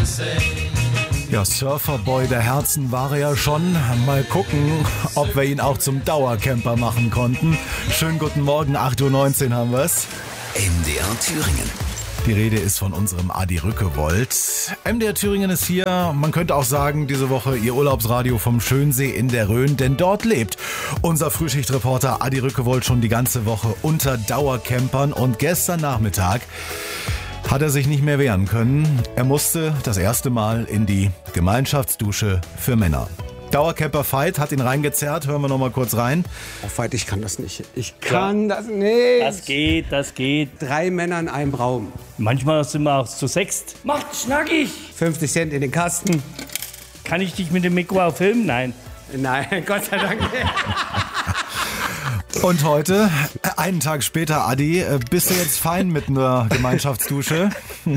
Ja, Surferboy der Herzen war er ja schon. Mal gucken, ob wir ihn auch zum Dauercamper machen konnten. Schönen guten Morgen, 8:19 Uhr haben wir es. MDR Thüringen. Die Rede ist von unserem Adi Rückewold. MDR Thüringen ist hier, man könnte auch sagen, diese Woche Ihr Urlaubsradio vom Schönsee in der Rhön, denn dort lebt unser Frühschichtreporter Adi Rückewold schon die ganze Woche unter Dauercampern. Und gestern Nachmittag hat er sich nicht mehr wehren können. Er musste das erste Mal in die Gemeinschaftsdusche für Männer. Dauercamper Veit hat ihn reingezerrt. Hören wir noch mal kurz rein. Oh, Veit, ich kann das nicht. Ich kann das nicht. Das geht. 3 Männer in einem Raum. Manchmal sind wir auch zu sechst. Macht schnackig. 50 Cent in den Kasten. Kann ich dich mit dem Mikro auch filmen? Nein. Nein, Gott sei Dank nicht. Und heute, einen Tag später, Adi, bist du jetzt fein mit einer Gemeinschaftsdusche?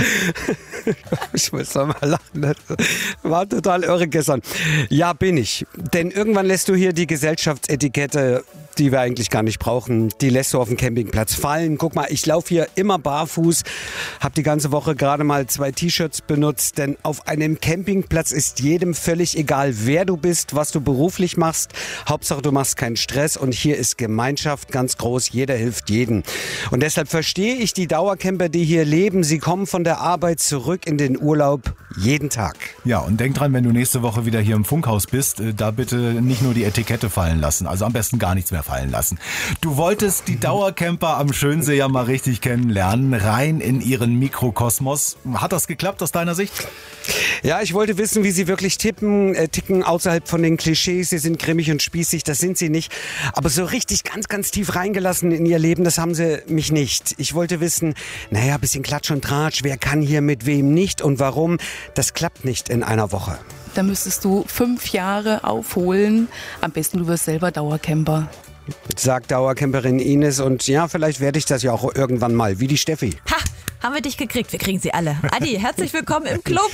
Ich muss doch mal lachen. Das war total irre gestern. Ja, bin ich. Denn irgendwann lässt du hier die Gesellschaftsetikette, die wir eigentlich gar nicht brauchen, die lässt du auf dem Campingplatz fallen. Guck mal, ich laufe hier immer barfuß, habe die ganze Woche gerade mal 2 T-Shirts benutzt, denn auf einem Campingplatz ist jedem völlig egal, wer du bist, was du beruflich machst. Hauptsache, du machst keinen Stress und hier ist Gemeinschaft ganz groß, jeder hilft jedem. Und deshalb verstehe ich die Dauercamper, die hier leben. Sie kommen von der Arbeit zurück in den Urlaub jeden Tag. Ja, und denk dran, wenn du nächste Woche wieder hier im Funkhaus bist, da bitte nicht nur die Etikette fallen lassen, also am besten gar nichts mehr fallen lassen. Du wolltest die Dauercamper am Schönsee ja mal richtig kennenlernen, rein in ihren Mikrokosmos. Hat das geklappt aus deiner Sicht? Ja, ich wollte wissen, wie sie wirklich ticken außerhalb von den Klischees. Sie sind grimmig und spießig, das sind sie nicht. Aber so richtig ganz tief reingelassen in ihr Leben, das haben sie mich nicht. Ich wollte wissen, naja, bisschen Klatsch und Tratsch, wer kann hier mit wem nicht und warum. Das klappt nicht in einer Woche. Da müsstest du 5 Jahre aufholen. Am besten du wirst selber Dauercamper. Sagt Dauercamperin Ines und ja, vielleicht werde ich das ja auch irgendwann mal, wie die Steffi. Ha! Haben wir dich gekriegt, wir kriegen sie alle. Adi, herzlich willkommen im Club.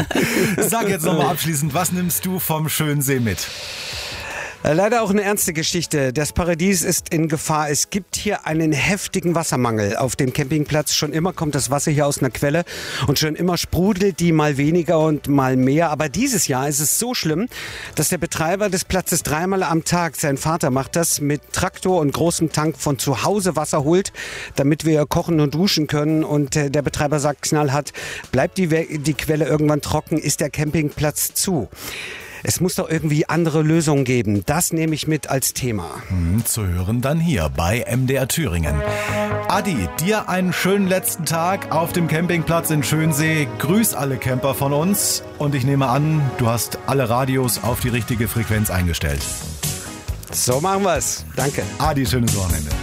Sag jetzt nochmal abschließend, was nimmst du vom Schönsee mit? Leider auch eine ernste Geschichte. Das Paradies ist in Gefahr. Es gibt hier einen heftigen Wassermangel auf dem Campingplatz. Schon immer kommt das Wasser hier aus einer Quelle und schon immer sprudelt die mal weniger und mal mehr. Aber dieses Jahr ist es so schlimm, dass der Betreiber des Platzes 3-mal am Tag, sein Vater macht das, mit Traktor und großem Tank von zu Hause Wasser holt, damit wir kochen und duschen können. Und der Betreiber sagt knallhart, bleibt die Quelle irgendwann trocken, ist der Campingplatz zu. Es muss doch irgendwie andere Lösungen geben. Das nehme ich mit als Thema. Zu hören dann hier bei MDR Thüringen. Adi, dir einen schönen letzten Tag auf dem Campingplatz in Schönsee. Grüß alle Camper von uns. Und ich nehme an, du hast alle Radios auf die richtige Frequenz eingestellt. So machen wir's. Danke. Adi, schönes Wochenende.